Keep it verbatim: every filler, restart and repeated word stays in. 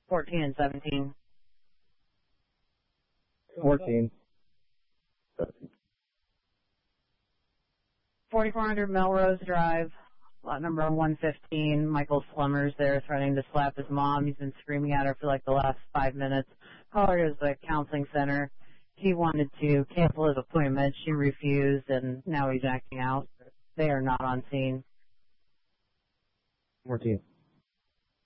fourteen and seventeen. fourteen. forty-four hundred Melrose Drive, lot number one fifteen. Michael Slummers there threatening to slap his mom. He's been screaming at her for like the last five minutes. Caller is the counseling center. He wanted to cancel his appointment. She refused, and now he's acting out. They are not on scene. fourteen.